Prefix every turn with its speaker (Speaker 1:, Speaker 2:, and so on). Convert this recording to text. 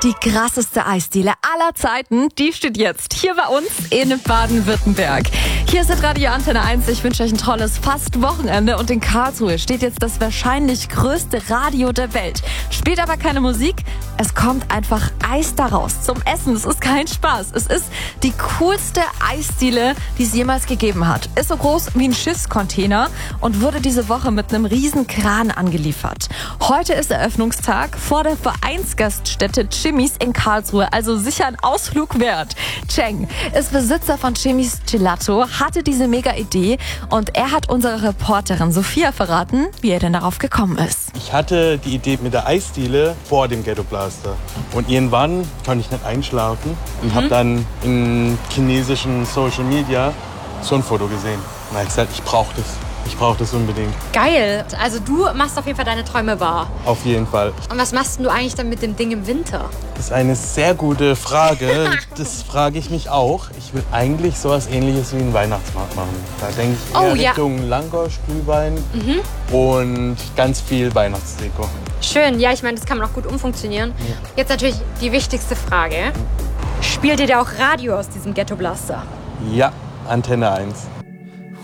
Speaker 1: Die krasseste Eisdiele aller Zeiten, die steht jetzt hier bei uns in Baden-Württemberg. Hier ist Radio Antenne 1. Ich wünsche euch ein tolles Fast-Wochenende. Und in Karlsruhe steht jetzt das wahrscheinlich größte Radio der Welt. Spielt aber keine Musik. Es kommt einfach Eis daraus zum Essen. Es ist kein Spaß. Es ist die coolste Eisdiele, die es jemals gegeben hat. Ist so groß wie ein Schiffscontainer und wurde diese Woche mit einem riesen Kran angeliefert. Heute ist Eröffnungstag vor der Vereinsgaststätte Jimmy's in Karlsruhe. Also sicher ein Ausflug wert. Cheng ist Besitzer von Jimmy's Gelato, hatte diese mega Idee und er hat unserer Reporterin Sophia verraten, wie er denn darauf gekommen ist.
Speaker 2: Ich hatte die Idee mit der Eisdiele vor dem Ghetto Blaster. Und irgendwann konnte ich nicht einschlafen und habe dann in chinesischen Social Media so ein Foto gesehen. Und habe gesagt, ich brauche das. Ich brauche das unbedingt.
Speaker 3: Geil. Also du machst auf jeden Fall deine Träume wahr.
Speaker 2: Auf jeden Fall.
Speaker 3: Und was machst du eigentlich dann mit dem Ding im Winter?
Speaker 2: Das ist eine sehr gute Frage. Das frage ich mich auch. Ich will eigentlich sowas Ähnliches wie einen Weihnachtsmarkt machen. Da denke ich eher Richtung Langosch, Glühwein und ganz viel Weihnachtsdeko.
Speaker 3: Schön. Ja, ich meine, das kann man auch gut umfunktionieren. Ja. Jetzt natürlich die wichtigste Frage. Spielt ihr da auch Radio aus diesem Ghetto Blaster?
Speaker 2: Ja, Antenne 1.